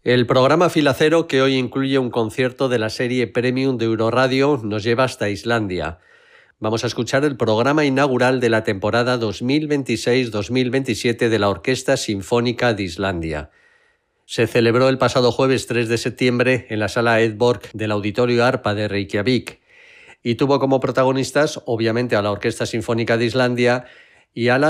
El programa Fila Cero, que hoy incluye un concierto de la serie Premium de Euroradio, nos lleva hasta Islandia. Vamos a escuchar el programa inaugural de la temporada 2026-2027 de la Orquesta Sinfónica de Islandia. Se celebró el pasado jueves 3 de septiembre en la Sala Eldborg del Auditorio Arpa de Reykjavik y tuvo como protagonistas, obviamente, a la Orquesta Sinfónica de Islandia y a la